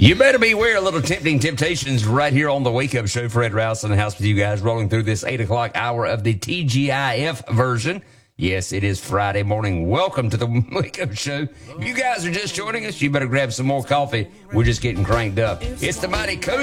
You better beware. A little tempting temptations right here on the Wake Up Show. Fred Rouse in the house with you guys, rolling through this 8 o'clock hour of the TGIF version. Yes, it is Friday morning. Welcome to the Wake Up Show. If you guys are just joining us, you better grab some more coffee. We're just getting cranked up. It's the Mighty Cozy